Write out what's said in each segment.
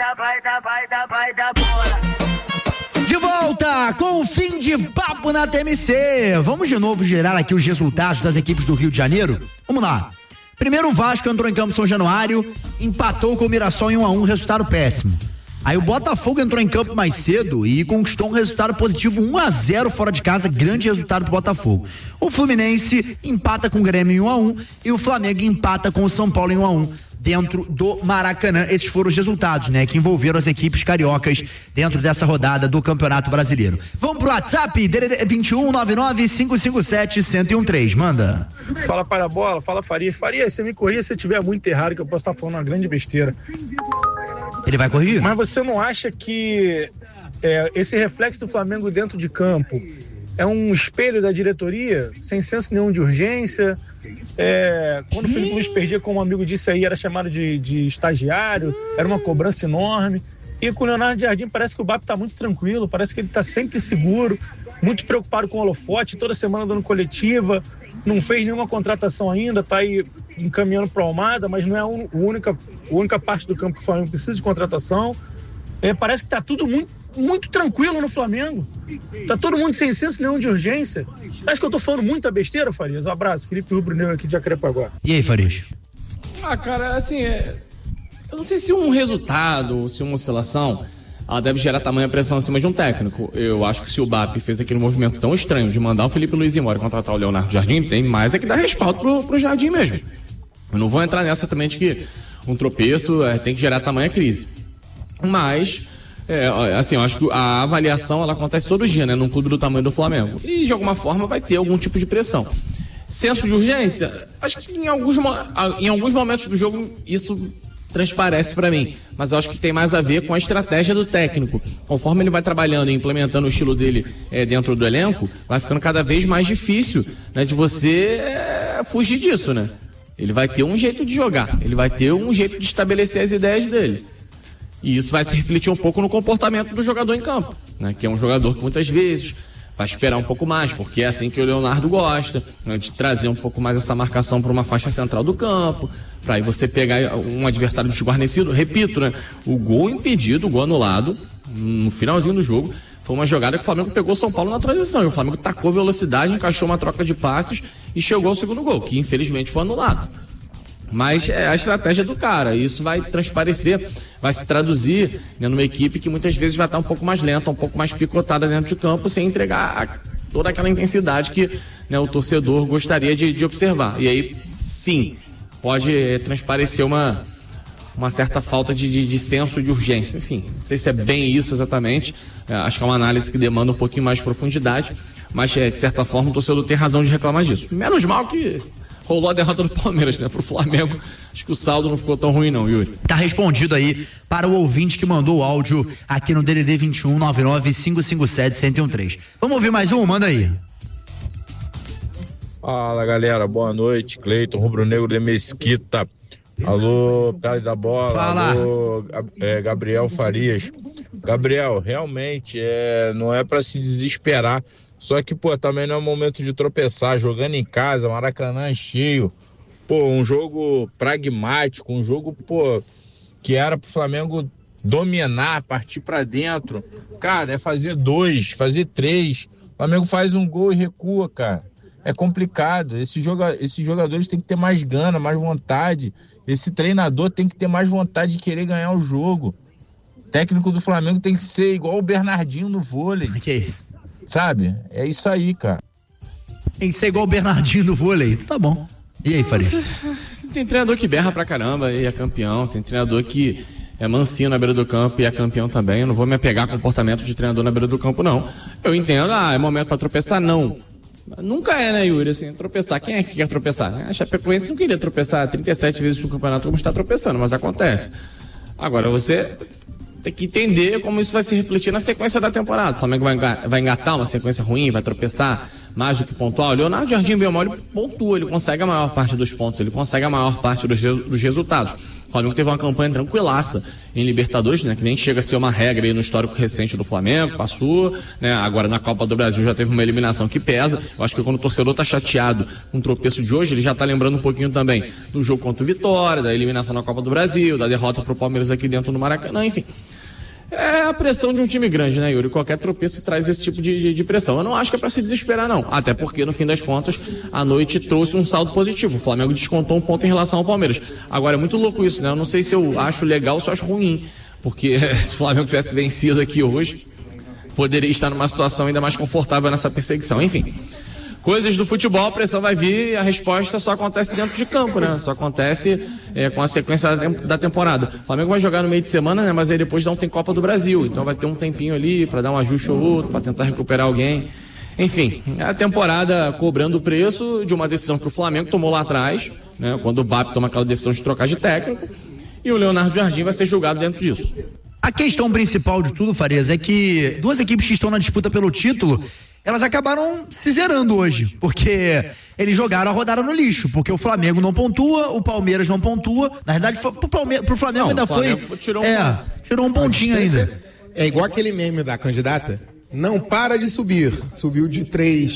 dar bola. De volta com o fim de papo na TMC. Vamos de novo gerar aqui os resultados das equipes do Rio de Janeiro? Vamos lá. Primeiro o Vasco entrou em campo São Januário, empatou com o Mirassol em 1-1, resultado péssimo. Aí o Botafogo entrou em campo mais cedo e conquistou um resultado positivo 1-0 fora de casa, grande resultado pro Botafogo. O Fluminense empata com o Grêmio em 1-1 e o Flamengo empata com o São Paulo em 1-1 dentro do Maracanã. Esses foram os resultados, né, que envolveram as equipes cariocas dentro dessa rodada do Campeonato Brasileiro. Vamos pro WhatsApp, DDD 2199-557-1013, manda. Fala para a bola, fala Farias. Farias, você me corrija se eu estiver muito errado, que eu posso estar falando uma grande besteira. Ele vai corrigir? Mas você não acha que esse reflexo do Flamengo dentro de campo é um espelho da diretoria, sem senso nenhum de urgência? Quando o Felipe Luiz perdia, como um amigo disse aí, era chamado de estagiário, era uma cobrança enorme. E com o Leonardo Jardim parece que o BAP está muito tranquilo, parece que ele está sempre seguro, muito preocupado com o holofote, toda semana dando coletiva, não fez nenhuma contratação ainda, está aí encaminhando para a Almada, mas não é a única parte do campo que o Flamengo precisa de contratação. Parece que está tudo muito tranquilo no Flamengo. Tá todo mundo sem senso nenhum de urgência. Você acha que eu tô falando muita besteira, Farias? Um abraço, Felipe Rubro Negro aqui de Jacarepaguá. E aí, Farias? Cara, assim, eu não sei se um resultado, se uma oscilação, ela deve gerar tamanha pressão em cima de um técnico. Eu acho que se o BAP fez aquele movimento tão estranho de mandar o Felipe Luiz embora e contratar o Leonardo Jardim, tem mais que dar respaldo pro Jardim mesmo. Eu não vou entrar nessa também de que um tropeço tem que gerar tamanha crise. Mas, assim, eu acho que a avaliação ela acontece todo dia, né, num clube do tamanho do Flamengo. E de alguma forma vai ter algum tipo de pressão. Senso de urgência, acho que em alguns momentos do jogo isso transparece para mim, mas eu acho que tem mais a ver com a estratégia do técnico. Conforme ele vai trabalhando e implementando o estilo dele dentro do elenco, vai ficando cada vez mais difícil, né, de você fugir disso, né? Ele vai ter um jeito de jogar, ele vai ter um jeito de estabelecer as ideias dele. E isso vai se refletir um pouco no comportamento do jogador em campo, né? Que é um jogador que muitas vezes vai esperar um pouco mais, porque é assim que o Leonardo gosta, né? De trazer um pouco mais essa marcação para uma faixa central do campo, para aí você pegar um adversário desguarnecido. Repito, né? O gol impedido, o gol anulado, no finalzinho do jogo, foi uma jogada que o Flamengo pegou o São Paulo na transição, e o Flamengo tacou velocidade, encaixou uma troca de passes e chegou ao segundo gol, que infelizmente foi anulado. Mas é a estratégia do cara, isso vai transparecer, vai se traduzir, né, numa equipe que muitas vezes vai estar um pouco mais lenta, um pouco mais picotada dentro de campo, sem entregar toda aquela intensidade que, né, o torcedor gostaria de observar. E aí, sim, pode transparecer uma certa falta de senso de urgência. Enfim, não sei se é bem isso exatamente, acho que é uma análise que demanda um pouquinho mais de profundidade, mas de certa forma o torcedor tem razão de reclamar disso. Menos mal que rolou a derrota do Palmeiras, né? Pro Flamengo, acho que o saldo não ficou tão ruim não, Yuri. Tá respondido aí para o ouvinte que mandou o áudio aqui no DDD 2199-557-1013. Vamos ouvir mais um? Manda aí. Fala, galera, boa noite. Cleiton, Rubro Negro de Mesquita. Alô, Pele da Bola. Fala. Alô, Gabriel Farias. Gabriel, realmente não é para se desesperar. Só que, também não é momento de tropeçar, jogando em casa, Maracanã cheio, um jogo pragmático, um jogo, que era pro Flamengo dominar, partir pra dentro. Cara, é fazer 2, fazer 3, o Flamengo faz um gol e recua, cara. É complicado, esses jogadores têm que ter mais gana, mais vontade, esse treinador tem que ter mais vontade de querer ganhar o jogo. O técnico do Flamengo tem que ser igual o Bernardinho no vôlei. Que é isso? Sabe? É isso aí, cara. Tem que ser igual o Bernardinho do vôlei. Tá bom. E aí, Faria? Tem treinador que berra pra caramba e é campeão. Tem treinador que é mansinho na beira do campo e é campeão também. Eu não vou me apegar ao comportamento de treinador na beira do campo, não. Eu entendo, é momento pra tropeçar? Não. Nunca é, né, Yuri? Assim, tropeçar. Quem é que quer tropeçar? A Chapecoense não queria tropeçar 37 vezes no campeonato como está tropeçando, mas acontece. Agora, você tem que entender como isso vai se refletir na sequência da temporada. O Flamengo vai engatar uma sequência ruim, vai tropeçar, mais do que pontuar. O Leonardo Jardim, bem ou mal, ele pontua, ele consegue a maior parte dos pontos, ele consegue a maior parte dos resultados. O Flamengo teve uma campanha tranquilaça em Libertadores, né, que nem chega a ser uma regra aí no histórico recente do Flamengo, passou, né, agora na Copa do Brasil já teve uma eliminação que pesa. Eu acho que quando o torcedor tá chateado com o tropeço de hoje, ele já tá lembrando um pouquinho também do jogo contra o Vitória, da eliminação na Copa do Brasil, da derrota pro Palmeiras aqui dentro do Maracanã, enfim. É a pressão de um time grande, né, Yuri? Qualquer tropeço traz esse tipo de pressão. Eu não acho que é pra se desesperar, não. Até porque, no fim das contas, a noite trouxe um saldo positivo. O Flamengo descontou um ponto em relação ao Palmeiras. Agora, é muito louco isso, né? Eu não sei se eu acho legal ou se eu acho ruim. Porque se o Flamengo tivesse vencido aqui hoje, poderia estar numa situação ainda mais confortável nessa perseguição. Enfim, coisas do futebol, a pressão vai vir e a resposta só acontece dentro de campo, né? Só acontece com a sequência da temporada. O Flamengo vai jogar no meio de semana, né? Mas aí depois não tem Copa do Brasil. Então vai ter um tempinho ali para dar um ajuste ou outro, para tentar recuperar alguém. Enfim, a temporada cobrando o preço de uma decisão que o Flamengo tomou lá atrás, né? Quando o BAP toma aquela decisão de trocar de técnico. E o Leonardo Jardim vai ser julgado dentro disso. A questão principal de tudo, Farias, é que duas equipes que estão na disputa pelo título, elas acabaram se zerando hoje, porque eles jogaram a rodada no lixo, porque o Flamengo não pontua, o Palmeiras não pontua. Na verdade, pro Flamengo não, ainda Flamengo foi... tirou um pontinho ainda. É igual aquele meme da candidata, não para de subir. Subiu de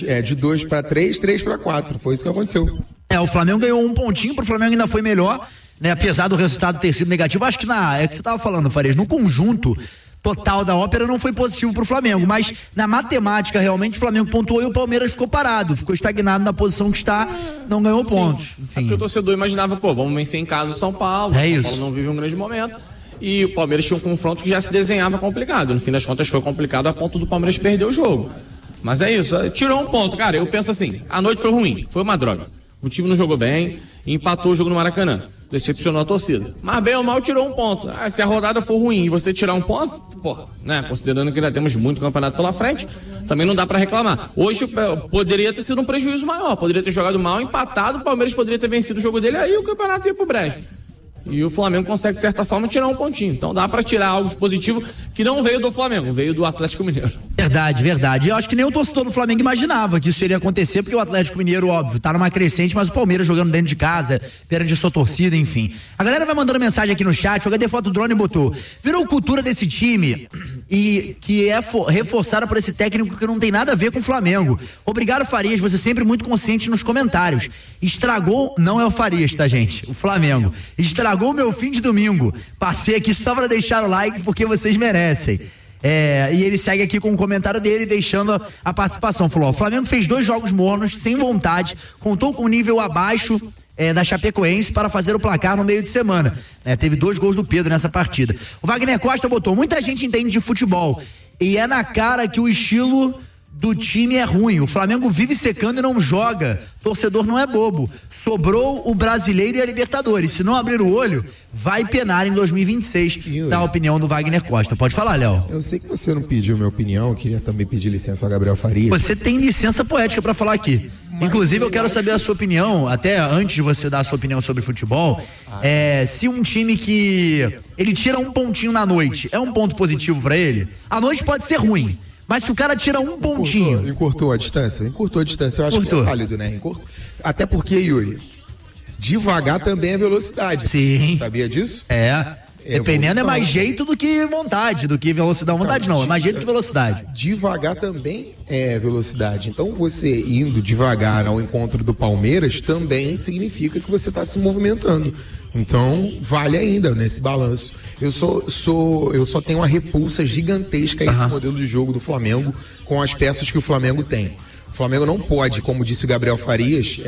2 para 3, 3 para 4, foi isso que aconteceu. O Flamengo ganhou um pontinho, pro Flamengo ainda foi melhor, né? Apesar do resultado ter sido negativo. Acho que é o que você estava falando, Farias, no conjunto total da ópera não foi positivo pro Flamengo, mas na matemática realmente o Flamengo pontuou e o Palmeiras ficou parado, ficou estagnado na posição que está, não ganhou pontos. Enfim. É porque o torcedor imaginava, vamos vencer em casa o São Paulo, São Paulo não vive um grande momento, e o Palmeiras tinha um confronto que já se desenhava complicado, no fim das contas foi complicado a ponto do Palmeiras perder o jogo, mas é isso, tirou um ponto, cara. Eu penso assim, a noite foi ruim, foi uma droga, o time não jogou bem, empatou o jogo no Maracanã, decepcionou a torcida. Mas bem ou mal tirou um ponto. Se a rodada for ruim e você tirar um ponto, né? Considerando que ainda temos muito campeonato pela frente, também não dá pra reclamar. Hoje poderia ter sido um prejuízo maior, poderia ter jogado mal, empatado, o Palmeiras poderia ter vencido o jogo dele, aí o campeonato ia pro brejo. E o Flamengo consegue, de certa forma, tirar um pontinho. Então dá pra tirar algo de positivo que não veio do Flamengo, veio do Atlético Mineiro. Verdade. Eu acho que nem o torcedor do Flamengo imaginava que isso iria acontecer, porque o Atlético Mineiro, óbvio, tá numa crescente, mas o Palmeiras jogando dentro de casa, perante a sua torcida, enfim. A galera vai mandando mensagem aqui no chat, o HD Foto Drone botou: virou cultura desse time e que é reforçada por esse técnico que não tem nada a ver com o Flamengo. Obrigado, Farias, você sempre muito consciente nos comentários. Estragou, não é o Farias, tá, gente? O Flamengo. Estragou o meu fim de domingo. Passei aqui só pra deixar o like porque vocês merecem. E ele segue aqui com o comentário dele, deixando a participação. Falou: o Flamengo fez 2 jogos mornos, sem vontade, contou com um nível abaixo da Chapecoense para fazer o placar no meio de semana. Teve 2 gols do Pedro nessa partida. O Wagner Costa botou: muita gente entende de futebol e é na cara que o estilo do time é ruim. O Flamengo vive secando e não joga. Torcedor não é bobo. Sobrou o Brasileiro e a Libertadores. Se não abrir o olho, vai penar em 2026. Dá a opinião do Wagner Costa. Pode falar, Léo. Eu sei que você não pediu minha opinião, eu queria também pedir licença ao Gabriel Farias. Você tem licença poética para falar aqui. Inclusive, eu quero saber a sua opinião, até antes de você dar a sua opinião sobre futebol, se um time que ele tira um pontinho na noite, é um ponto positivo para ele? A noite pode ser ruim, mas se o cara tira um pontinho... Encurtou a distância? Encurtou a distância, eu acho que é válido, né? Até porque, Yuri, devagar também é velocidade. Sim. Sabia disso? Dependendo, é mais jeito do que vontade, do que velocidade. Vontade não, é mais jeito que velocidade. Devagar também é velocidade. Então, você indo devagar ao encontro do Palmeiras também significa que você está se movimentando. Então, vale ainda nesse balanço. Eu só tenho uma repulsa gigantesca a esse modelo de jogo do Flamengo com as peças que o Flamengo tem. O Flamengo não pode, como disse o Gabriel Farias,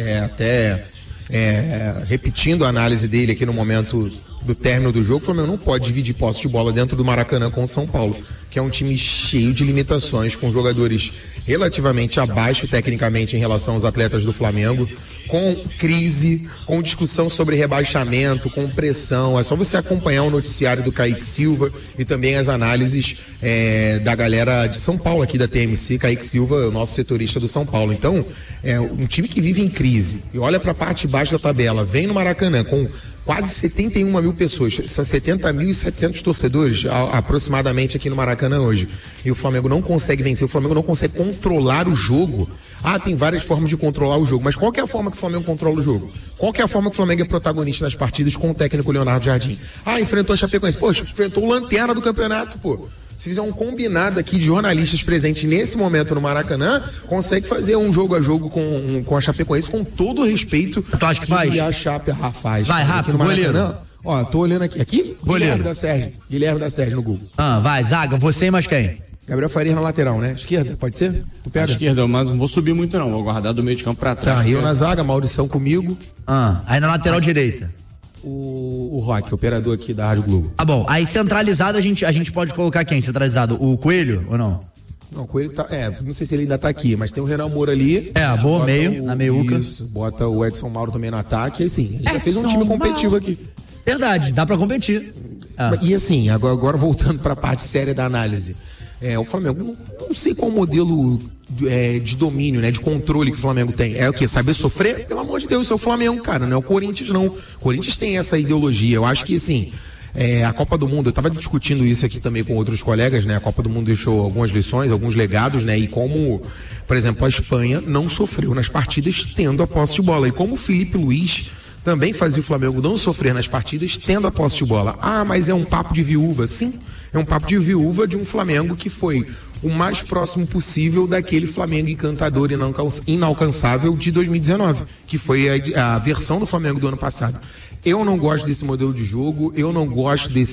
repetindo a análise dele aqui no momento do término do jogo, o Flamengo não pode dividir posse de bola dentro do Maracanã com o São Paulo, que é um time cheio de limitações, com jogadores relativamente abaixo tecnicamente em relação aos atletas do Flamengo, com crise, com discussão sobre rebaixamento, com pressão. É só você acompanhar o noticiário do Kaique Silva e também as análises da galera de São Paulo aqui da TMC. Kaique Silva, o nosso setorista do São Paulo. Então, é um time que vive em crise e olha para a parte de baixo da tabela, vem no Maracanã com quase 71 mil pessoas, são 70.700 torcedores aproximadamente aqui no Maracanã hoje, e o Flamengo não consegue vencer, o Flamengo não consegue controlar o jogo tem várias formas de controlar o jogo, mas qual que é a forma que o Flamengo controla o jogo? Qual que é a forma que o Flamengo é protagonista nas partidas com o técnico Leonardo Jardim? Enfrentou a Chapecoense. Poxa, enfrentou o lanterna do campeonato, pô. Se fizer um combinado aqui de jornalistas presentes nesse momento no Maracanã, consegue fazer um jogo a jogo com a Chapecoense com todo o respeito. Tu acha que faz? A Chape faz. Vai rápido, goleiro. Tô olhando aqui. Aqui? Goleiro. Guilherme da Sérgio no Google. Vai, zaga, você e mais quem? Gabriel Farias na lateral, né? Esquerda, pode ser? Tu pega? Esquerda, mas não vou subir muito não, vou guardar do meio de campo pra trás. Eu na zaga, Maurição comigo. Aí na lateral direita. O Roque, operador aqui da Rádio Globo. Tá bom, aí centralizado a gente pode colocar quem centralizado? O Coelho ou não? Não, o Coelho tá, não sei se ele ainda tá aqui, mas tem o Renan Moura ali. Boa, meio, na meiuca. Isso, bota o Edson Mauro também no ataque, e assim, a gente já fez um time competitivo aqui. Verdade, dá pra competir. E assim, agora voltando pra parte séria da análise. O Flamengo, não sei qual modelo de domínio, né, de controle que o Flamengo tem. É o quê? Saber sofrer? Pelo amor de Deus, isso é o Flamengo, cara, não é o Corinthians, não. O Corinthians tem essa ideologia. Eu acho que, assim, a Copa do Mundo, eu tava discutindo isso aqui também com outros colegas, né? A Copa do Mundo deixou algumas lições, alguns legados, né? E como, por exemplo, a Espanha não sofreu nas partidas tendo a posse de bola. E como o Felipe Luiz também fazia o Flamengo não sofrer nas partidas tendo a posse de bola. Mas é um papo de viúva. Sim, é um papo de viúva de um Flamengo que foi o mais próximo possível daquele Flamengo encantador e inalcançável de 2019, que foi a versão do Flamengo do ano passado. Eu não gosto desse modelo de jogo, eu não gosto de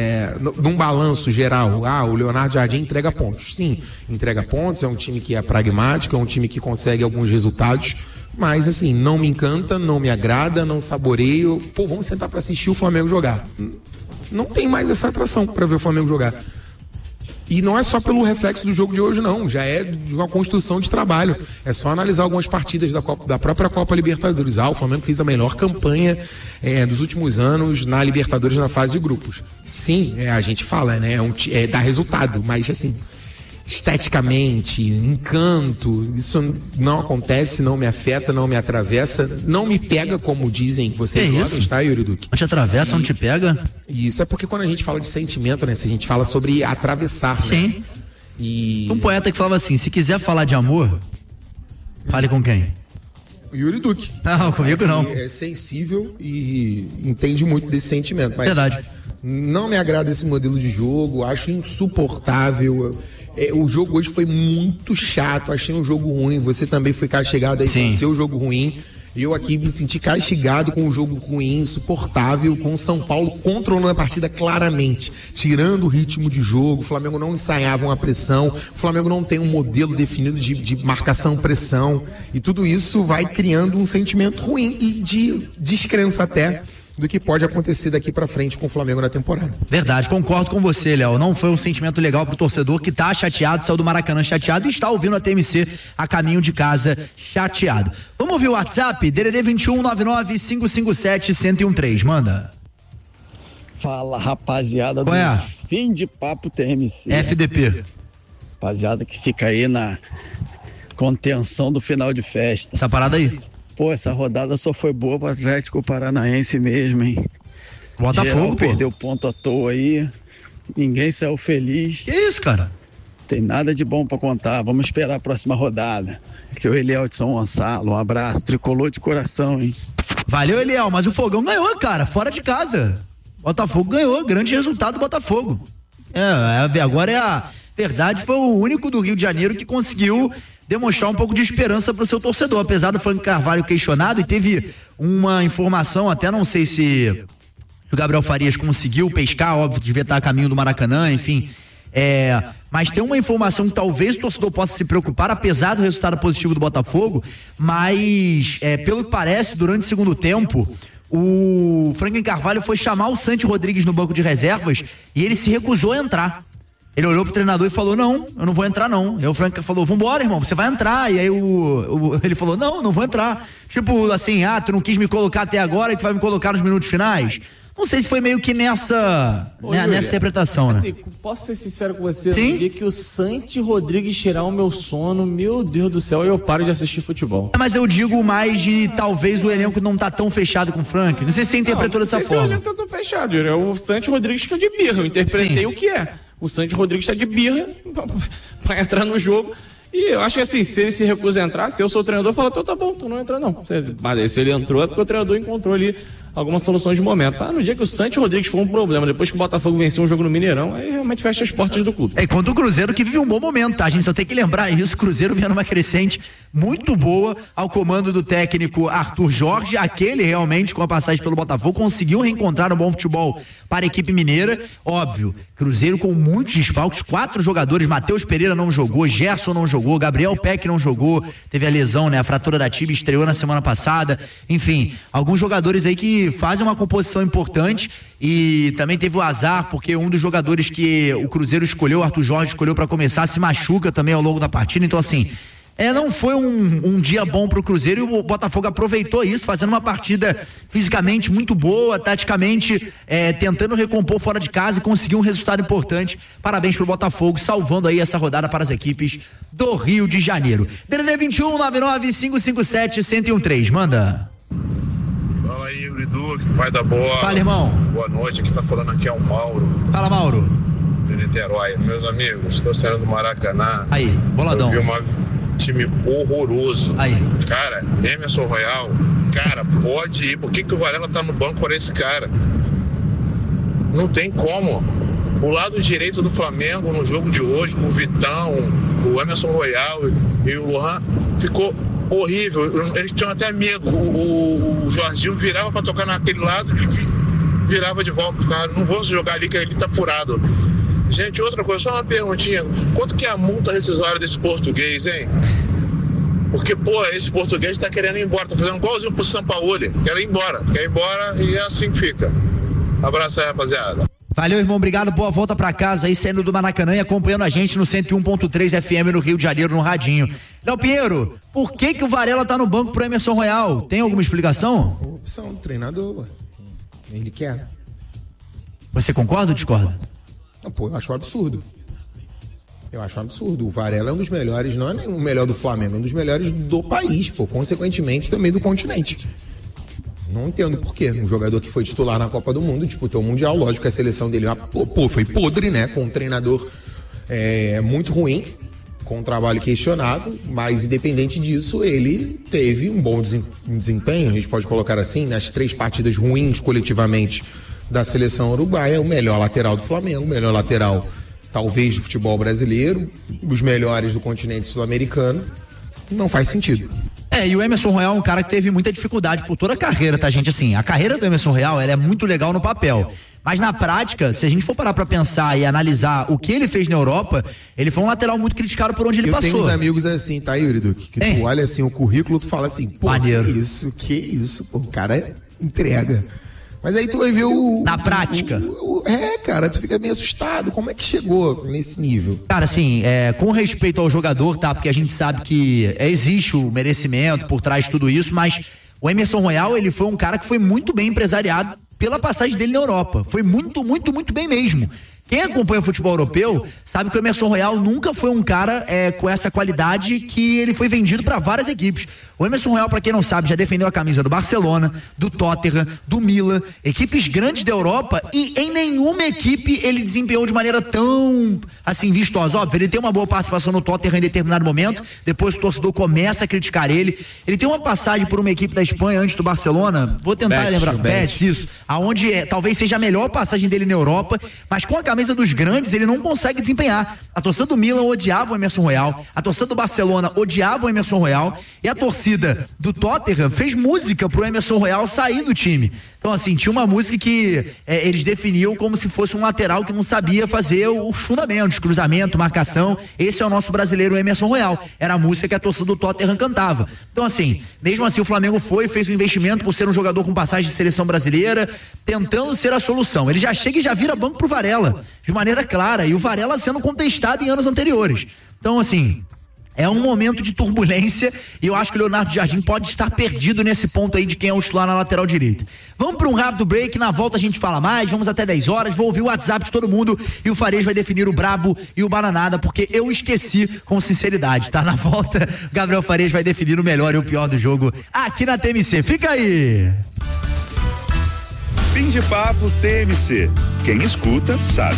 um balanço geral. O Leonardo Jardim entrega pontos. Sim, entrega pontos, é um time que é pragmático, é um time que consegue alguns resultados, mas assim, não me encanta, não me agrada, não saboreio. Vamos sentar para assistir o Flamengo jogar. Não tem mais essa atração para ver o Flamengo jogar. E não é só pelo reflexo do jogo de hoje, não. Já é de uma construção de trabalho. É só analisar algumas partidas da própria Copa Libertadores. O Flamengo fez a melhor campanha dos últimos anos na Libertadores na fase de grupos. Sim, a gente fala, né? Dá resultado, mas assim, esteticamente, encanto, isso não acontece, não me afeta, não me atravessa, não me pega, como dizem vocês jovens, tá, Yuri Duque? Não te atravessa, não te pega? E isso é porque quando a gente fala de sentimento, né, se a gente fala sobre atravessar, sim, né? Um poeta que falava assim, se quiser falar de amor, fale com quem? Yuri Duque. Não, comigo não. É sensível e entende muito desse sentimento. Mas verdade. Não me agrada esse modelo de jogo, acho insuportável. O jogo hoje foi muito chato, achei um jogo ruim. Você também foi castigado aí com o seu jogo ruim. Eu aqui me senti castigado com um jogo ruim, insuportável, com o São Paulo controlando a partida claramente, tirando o ritmo de jogo. O Flamengo não ensaiava uma pressão, o Flamengo não tem um modelo definido de marcação-pressão. E tudo isso vai criando um sentimento ruim e de descrença até do que pode acontecer daqui pra frente com o Flamengo na temporada. Verdade, concordo com você, Léo. Não foi um sentimento legal pro torcedor que tá chateado, saiu do Maracanã chateado e está ouvindo a TMC a caminho de casa chateado. Vamos ouvir o WhatsApp? DDD 21 99 557 1013. Manda. Fala, rapaziada do Fim de Papo TMC. FDP. Rapaziada que fica aí na contenção do final de festa. Essa parada aí. Essa rodada só foi boa pro Atlético Paranaense mesmo, hein? Botafogo, perdeu ponto à toa aí. Ninguém saiu feliz. Que isso, cara? Tem nada de bom pra contar. Vamos esperar a próxima rodada. Que o Eliel de São Gonçalo, um abraço, tricolor de coração, hein? Valeu, Eliel, mas o Fogão ganhou, cara, fora de casa. Botafogo ganhou, grande resultado do Botafogo. Agora a verdade, foi o único do Rio de Janeiro que conseguiu demonstrar um pouco de esperança para o seu torcedor, apesar do Frank Carvalho questionado, e teve uma informação, até não sei se o Gabriel Farias conseguiu pescar, óbvio, devia estar a caminho do Maracanã, enfim, mas tem uma informação que talvez o torcedor possa se preocupar, apesar do resultado positivo do Botafogo, mas pelo que parece, durante o segundo tempo, o Franklin Carvalho foi chamar o Santi Rodrigues no banco de reservas e ele se recusou a entrar. Ele olhou pro treinador e falou, não, eu não vou entrar não. Aí o Frank falou, vambora, irmão, você vai entrar. E aí ele falou, não vou entrar. Tipo assim, tu não quis me colocar até agora e tu vai me colocar nos minutos finais? Não sei se foi meio que nessa interpretação, né? Assim, posso ser sincero com você? Sim? No dia que o Santi Rodrigues tirar o meu sono, meu Deus do céu, eu paro de assistir futebol. Mas eu digo mais de talvez o elenco não tá tão fechado com o Frank. Não sei se você interpretou dessa forma. Não sei se o elenco tá tão fechado, é o Santi Rodrigues que é de birra, eu interpretei o que é. O Santi Rodrigues tá de birra pra entrar no jogo. E eu acho que assim, se ele se recusa a entrar, se eu sou o treinador, eu falo, então tá bom, tu não entra não. Mas se ele entrou é porque o treinador encontrou ali algumas soluções de momento. No dia que o Santos Rodrigues foi um problema, depois que o Botafogo venceu um jogo no Mineirão, aí realmente fecha as portas do clube. Contra o Cruzeiro, que vive um bom momento, tá? A gente só tem que lembrar isso, o Cruzeiro vinha numa crescente muito boa ao comando do técnico Arthur Jorge, aquele realmente com a passagem pelo Botafogo conseguiu reencontrar um bom futebol para a equipe mineira. Óbvio, Cruzeiro com muitos desfalques, 4 jogadores, Matheus Pereira não jogou, Gerson não jogou, Gabriel Peck não jogou, teve a lesão, né? A fratura da tibia estreou na semana passada, enfim, alguns jogadores aí que fazem uma composição importante e também teve o azar, porque um dos jogadores que o Cruzeiro escolheu, o Arthur Jorge escolheu para começar, se machuca também ao longo da partida, então assim, não foi um dia bom pro Cruzeiro e o Botafogo aproveitou isso, fazendo uma partida fisicamente muito boa, taticamente tentando recompor fora de casa e conseguiu um resultado importante. Parabéns pro Botafogo, salvando aí essa rodada para as equipes do Rio de Janeiro. DDD 21 99 557 1013, manda. Fala aí, Euridu, que pai da bola. Fala, irmão. Boa noite, aqui tá falando aqui é o Mauro. Fala, Mauro. De Niterói. Meus amigos, estou saindo do Maracanã. Aí, boladão. Eu vi um time horroroso. Aí. Cara, Emerson Royal, cara, pode ir. Por que o Varela tá no banco para esse cara? Não tem como. O lado direito do Flamengo no jogo de hoje, com o Vitão, o Emerson Royal e o Lohan, ficou horrível. Eles tinham até medo. O Jorginho virava para tocar naquele lado e virava de volta. Cara, não vamos jogar ali que ele tá furado. Gente, outra coisa, só uma perguntinha. Quanto que é a multa rescisória desse português, hein? Porque, esse português tá querendo ir embora, tá fazendo igualzinho pro Sampaoli. Quer ir embora e é assim que fica. Abraço aí, rapaziada. Valeu, irmão, obrigado, boa volta pra casa aí, saindo do Maracanã e acompanhando a gente no 101.3 FM no Rio de Janeiro, no radinho. Léo Pinheiro, por que o Varela tá no banco pro Emerson Royal? Tem alguma explicação? Opção do treinador, ele quer. Você concorda ou discorda? Não, eu acho um absurdo. O Varela é um dos melhores, não é nem o melhor do Flamengo, é um dos melhores do país, consequentemente também do continente. Não entendo por quê. Um jogador que foi titular na Copa do Mundo, disputou o Mundial, lógico que a seleção dele foi podre, né? Com um treinador muito ruim, com um trabalho questionável, mas independente disso, ele teve um bom desempenho, a gente pode colocar assim, nas 3 partidas ruins coletivamente da seleção uruguaia, o melhor lateral do Flamengo, o melhor lateral talvez do futebol brasileiro, os melhores do continente sul-americano. Não faz sentido. E o Emerson Royal é um cara que teve muita dificuldade por toda a carreira, tá, gente? Assim, a carreira do Emerson Royal, ela é muito legal no papel. Mas na prática, se a gente for parar pra pensar e analisar o que ele fez na Europa, ele foi um lateral muito criticado por onde ele passou. Eu tenho uns amigos assim, tá, Yurido? Que tu olha assim o currículo, tu fala assim, maneiro. Que isso, o cara entrega. Mas aí tu vai ver na prática. Cara, tu fica meio assustado. Como é que chegou nesse nível? Cara, assim, com respeito ao jogador, tá? Porque a gente sabe que existe o merecimento por trás de tudo isso, mas o Emerson Royal, ele foi um cara que foi muito bem empresariado pela passagem dele na Europa. Foi muito, muito, muito bem mesmo. Quem acompanha o futebol europeu sabe que o Emerson Royal nunca foi um cara com essa qualidade que ele foi vendido para várias equipes. O Emerson Royal, para quem não sabe, já defendeu a camisa do Barcelona, do Tottenham, do Milan, equipes grandes da Europa, e em nenhuma equipe ele desempenhou de maneira tão, assim, vistosa. Óbvio, ele tem uma boa participação no Tottenham em determinado momento, depois o torcedor começa a criticar ele. Ele tem uma passagem por uma equipe da Espanha antes do Barcelona, vou tentar lembrar, Betis, isso, aonde talvez seja a melhor passagem dele na Europa, mas com a camisa dos grandes ele não consegue desempenhar. A torcida do Milan odiava o Emerson Royal, a torcida do Barcelona odiava o Emerson Royal, e a torcida do Tottenham fez música pro Emerson Royal sair do time. Então, assim, tinha uma música que eles definiam como se fosse um lateral que não sabia fazer os fundamentos, cruzamento, marcação. Esse é o nosso brasileiro Emerson Royal. Era a música que a torcida do Tottenham cantava. Então, assim, mesmo assim o Flamengo fez um investimento por ser um jogador com passagem de seleção brasileira, tentando ser a solução. Ele já chega e já vira banco pro Varela, de maneira clara, e o Varela sendo contestado em anos anteriores. Então, assim, é um momento de turbulência e eu acho que o Leonardo Jardim pode estar perdido nesse ponto aí de quem é o titular na lateral direita. Vamos para um rápido break, na volta a gente fala mais, vamos até 10 horas, vou ouvir o WhatsApp de todo mundo e o Fares vai definir o brabo e o bananada, porque eu esqueci com sinceridade, tá? Na volta, Gabriel Fares vai definir o melhor e o pior do jogo aqui na TMC. Fica aí! Fim de papo TMC. Quem escuta sabe.